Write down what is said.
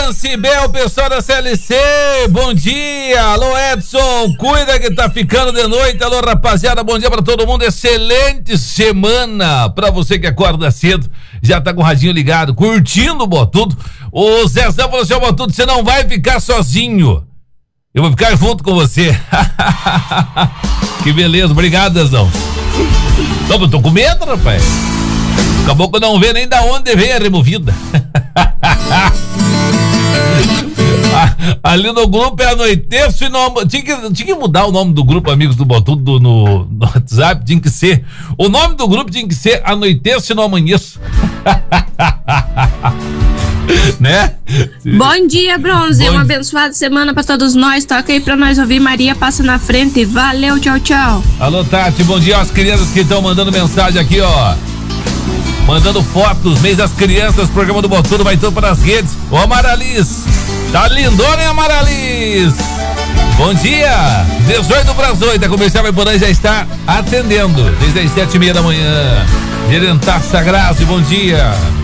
Francibel, pessoal da CLC, bom dia. Alô, Edson, cuida que tá ficando de noite. Alô, rapaziada, bom dia pra todo mundo. Excelente semana pra você que acorda cedo, já tá com o radinho ligado, curtindo o Botudo. O Zezão falou assim: ô Botudo, você não vai ficar sozinho, eu vou ficar junto com você. Que beleza, obrigado, Zezão. Não, eu tô com medo, rapaz. Acabou que eu não vê nem da onde veio a removida. Ali no grupo é Anoiteço e não. Tinha que mudar o nome do grupo Amigos do Botudo no WhatsApp. Tinha que ser. O nome do grupo tinha que ser Anoiteço e não Amanheço. Né? Bom dia, Bronze. Uma abençoada semana pra todos nós. Toca aí pra nós ouvir Maria Passa na Frente. Valeu, tchau, tchau. Alô, Tati, bom dia às crianças que estão mandando mensagem aqui, ó. Mandando fotos, mês das crianças, programa do Botudo vai todo para as redes. Ô, Amaralis, tá lindona, hein, Amaralis? Bom dia, 18 para as 8, a Comercial Iporã já está atendendo, desde as 7:30 da manhã. Gerentaça Grazi, bom dia.